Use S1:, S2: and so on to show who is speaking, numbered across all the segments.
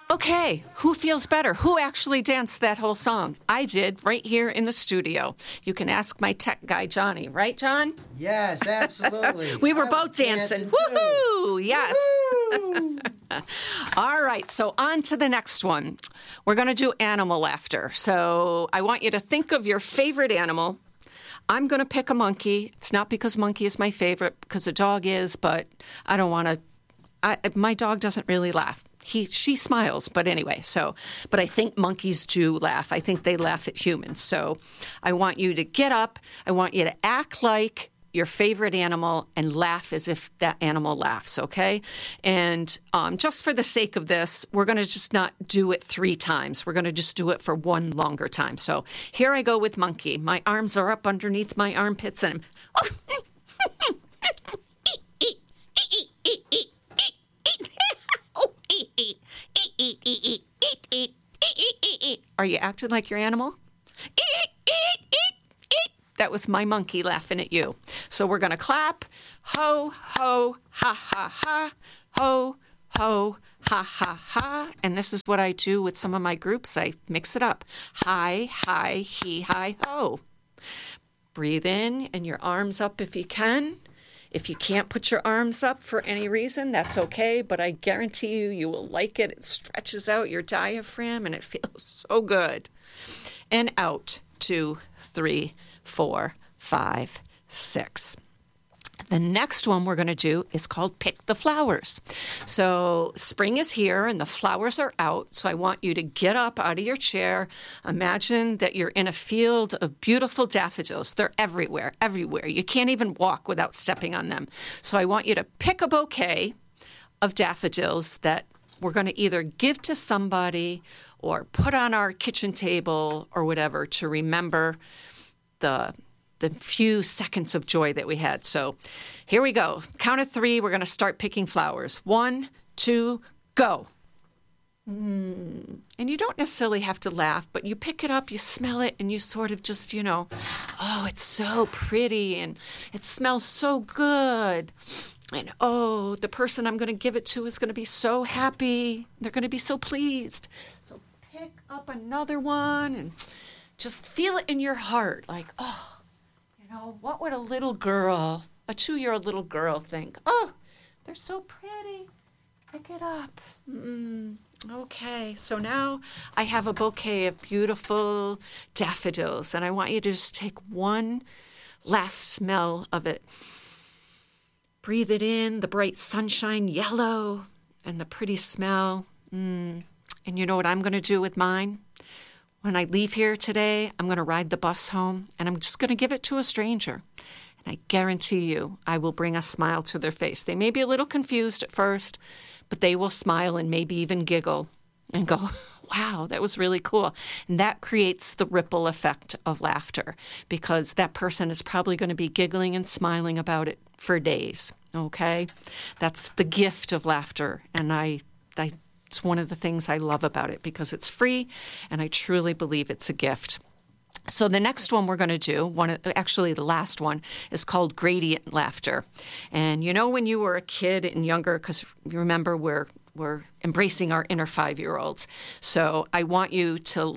S1: Okay, who feels better? Who actually danced that whole song? I did, right here in the studio. You can ask my tech guy, Johnny. Right, John?
S2: Yes, absolutely.
S1: We were both dancing. Woohoo! Yes.
S2: Woo!
S1: All right, so on to the next one. We're going to do animal laughter. So I want you to think of your favorite animal. I'm going to pick a monkey. It's not because monkey is my favorite, because a dog is, but I don't want to. My dog doesn't really laugh. She smiles, but anyway, but I think monkeys do laugh. I think they laugh at humans. So I want you to get up. I want you to act like your favorite animal and laugh as if that animal laughs, okay? And just for the sake of this, we're going to just not do it 3 times. We're going to just do it for one longer time. So here I go with monkey. My arms are up underneath my armpits and Are you acting like your animal? That was my monkey laughing at you. So we're going to clap. Ho, ho, ha, ha, ha. Ho, ho, ha, ha, ha. And this is what I do with some of my groups. I mix it up. Hi, hi, he, hi, ho. Breathe in and your arms up if you can. If you can't put your arms up for any reason, that's okay, but I guarantee you will like it. It stretches out your diaphragm, and it feels so good. And out, 2, 3, 4, 5, 6. The next one we're going to do is called Pick the Flowers. So spring is here and the flowers are out. So I want you to get up out of your chair. Imagine that you're in a field of beautiful daffodils. They're everywhere, everywhere. You can't even walk without stepping on them. So I want you to pick a bouquet of daffodils that we're going to either give to somebody or put on our kitchen table or whatever to remember the few seconds of joy that we had. So here we go. Count of 3, we're going to start picking flowers. 1, 2, go. And you don't necessarily have to laugh, but you pick it up, you smell it, and you sort of just, oh, it's so pretty, and it smells so good. And, oh, the person I'm going to give it to is going to be so happy. They're going to be so pleased. So pick up another one and just feel it in your heart, like, oh, what would a little girl, a 2-year-old little girl think? Oh, they're so pretty. Pick it up. Okay, so now I have a bouquet of beautiful daffodils, and I want you to just take one last smell of it. Breathe it in, the bright sunshine yellow, and the pretty smell. And you know what I'm going to do with mine? When I leave here today, I'm going to ride the bus home, and I'm just going to give it to a stranger. And I guarantee you, I will bring a smile to their face. They may be a little confused at first, but they will smile and maybe even giggle and go, wow, that was really cool. And that creates the ripple effect of laughter, because that person is probably going to be giggling and smiling about it for days, okay? That's the gift of laughter, and it's one of the things I love about it, because it's free, and I truly believe it's a gift. So the next one we're going to do, the last one, is called gradient laughter. And when you were a kid and younger, because you remember we're embracing our inner 5-year-olds. So I want you to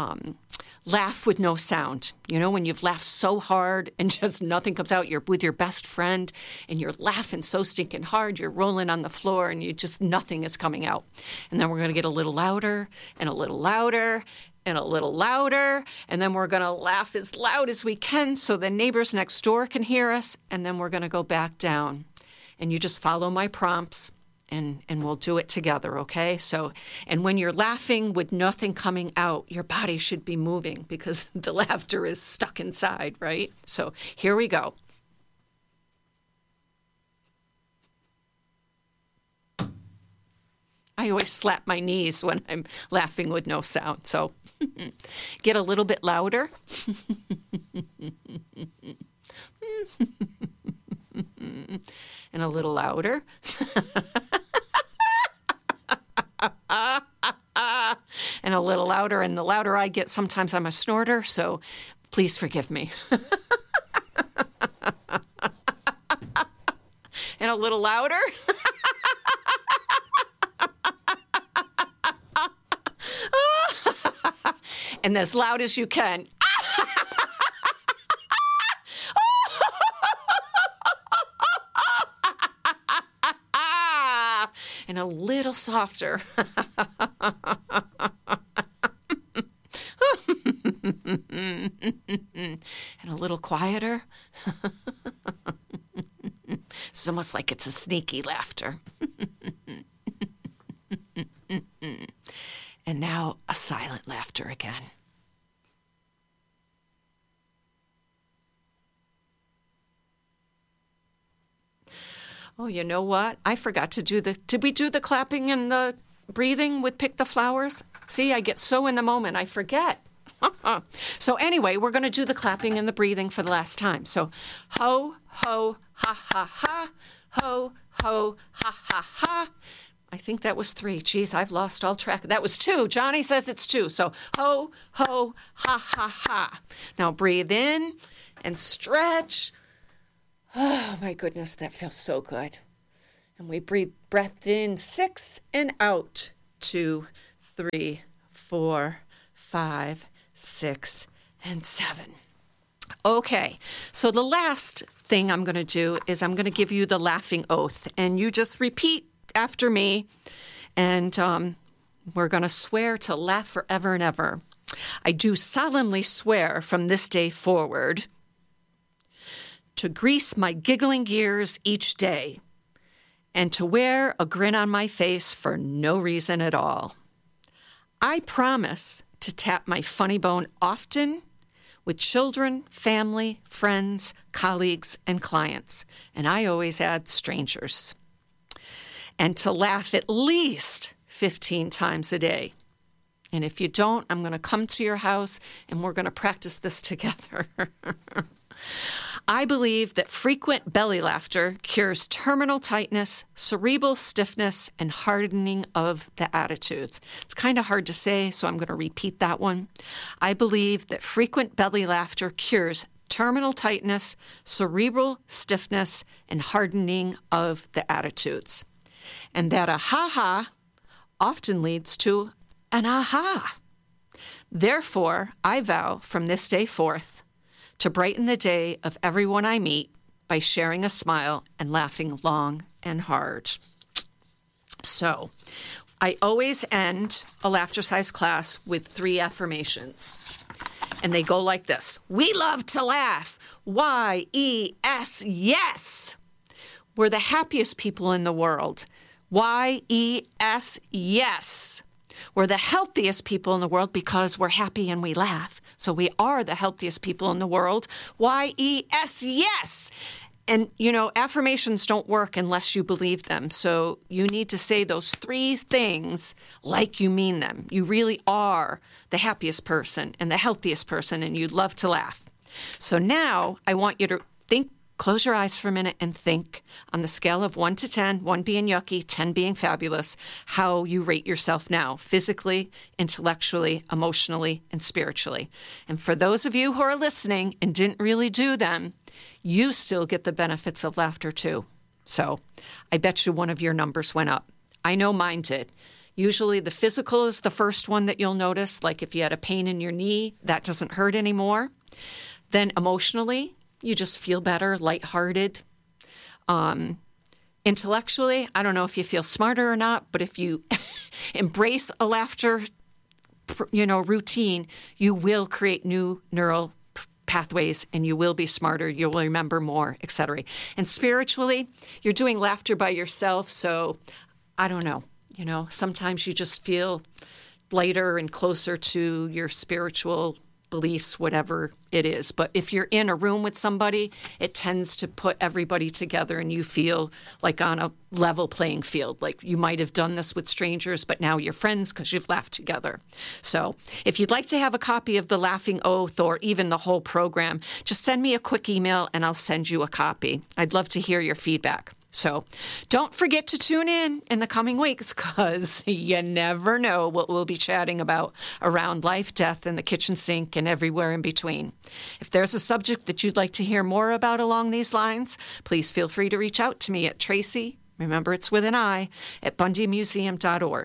S1: laugh with no sound. When you've laughed so hard and just nothing comes out, you're with your best friend and you're laughing so stinking hard, you're rolling on the floor and nothing is coming out. And then we're going to get a little louder and a little louder and a little louder, and then we're going to laugh as loud as we can so the neighbors next door can hear us, and then we're going to go back down. And you just follow my prompts, and we'll do it together, okay? So, and when you're laughing with nothing coming out, your body should be moving because the laughter is stuck inside, right? So here we go. I always slap my knees when I'm laughing with no sound. So get a little bit louder. And a little louder. And a little louder. And the louder I get, sometimes I'm a snorter. So please forgive me. And a little louder. And as loud as you can. And a little softer. And a little quieter. It's almost like it's a sneaky laughter. And now a silent laughter again. Oh, you know what? I forgot to do did we do the clapping and the breathing with Pick the Flowers? See, I get so in the moment, I forget. So anyway, we're going to do the clapping and the breathing for the last time. So ho, ho, ha, ha, ha, ho, ho, ha, ha, ha. I think that was 3. Geez, I've lost all track. That was 2. Johnny says it's 2. So ho, ho, ha, ha, ha. Now breathe in and stretch. Oh, my goodness, that feels so good. And we breath in 6 and out 2, 3, 4, 5, 6, and 7. Okay, so the last thing I'm going to do is I'm going to give you the laughing oath, and you just repeat after me, and we're going to swear to laugh forever and ever. I do solemnly swear from this day forward to grease my giggling gears each day and to wear a grin on my face for no reason at all. I promise to tap my funny bone often with children, family, friends, colleagues, and clients. And I always add strangers. And to laugh at least 15 times a day. And if you don't, I'm going to come to your house and we're going to practice this together. I believe that frequent belly laughter cures terminal tightness, cerebral stiffness, and hardening of the attitudes. It's kind of hard to say, so I'm going to repeat that one. I believe that frequent belly laughter cures terminal tightness, cerebral stiffness, and hardening of the attitudes. And that a ha-ha often leads to an aha. Therefore, I vow from this day forth to brighten the day of everyone I meet by sharing a smile and laughing long and hard. So, I always end a Laughtercise class with 3 affirmations. And they go like this. We love to laugh. Y-E-S, yes. We're the happiest people in the world. Y-E-S, yes. We're the healthiest people in the world because we're happy and we laugh. So we are the healthiest people in the world. Y-E-S, yes. And, you know, affirmations don't work unless you believe them. So you need to say those 3 things like you mean them. You really are the happiest person and the healthiest person, and you love to laugh. So now I want you to think. Close your eyes for a minute and think on the scale of 1 to 10, 1 being yucky, 10 being fabulous, how you rate yourself now, physically, intellectually, emotionally, and spiritually. And for those of you who are listening and didn't really do them, you still get the benefits of laughter too. So I bet you one of your numbers went up. I know mine did. Usually the physical is the first one that you'll notice, like if you had a pain in your knee, that doesn't hurt anymore. Then emotionally, you just feel better, lighthearted. Intellectually, I don't know if you feel smarter or not, but if you embrace a laughter, routine, you will create new neural pathways and you will be smarter, you'll remember more, etc. And spiritually, you're doing laughter by yourself, so I don't know, sometimes you just feel lighter and closer to your spiritual beliefs, whatever it is. But if you're in a room with somebody, it tends to put everybody together and you feel like on a level playing field. Like you might have done this with strangers, but now you're friends because you've laughed together. So if you'd like to have a copy of the Laughing Oath or even the whole program, just send me a quick email and I'll send you a copy. I'd love to hear your feedback. So don't forget to tune in the coming weeks because you never know what we'll be chatting about around life, death, and the kitchen sink and everywhere in between. If there's a subject that you'd like to hear more about along these lines, please feel free to reach out to me at Tracy, remember it's with an I, at bundymuseum.org.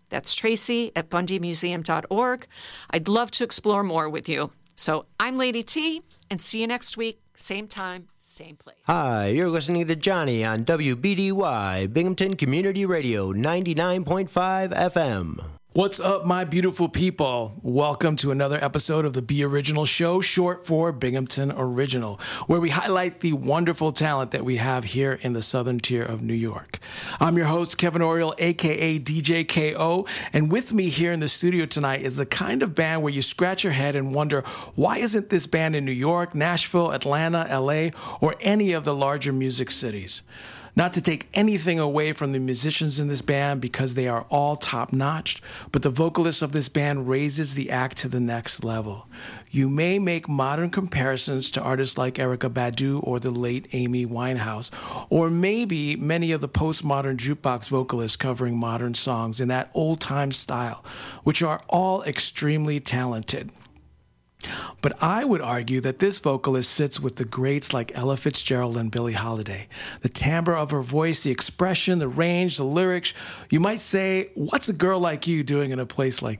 S1: That's Tracy at bundymuseum.org. I'd love to explore more with you. So I'm Lady T, and see you next week, same time, same place.
S3: Hi, you're listening to Johnny on WBDY, Binghamton Community Radio, 99.5 FM.
S4: What's up, my beautiful people? Welcome to another episode of the Be Original Show, short for Binghamton Original, where we highlight the wonderful talent that we have here in the southern tier of New York. I'm your host, Kevin Oriole, a.k.a. DJ KO, and with me here in the studio tonight is the kind of band where you scratch your head and wonder, why isn't this band in New York, Nashville, Atlanta, L.A., or any of the larger music cities? Not to take anything away from the musicians in this band because they are all top-notch, but the vocalist of this band raises the act to the next level. You may make modern comparisons to artists like Erykah Badu or the late Amy Winehouse, or maybe many of the postmodern jukebox vocalists covering modern songs in that old-time style, which are all extremely talented. But I would argue that this vocalist sits with the greats like Ella Fitzgerald and Billie Holiday. The timbre of her voice, the expression, the range, the lyrics. You might say, what's a girl like you doing in a place like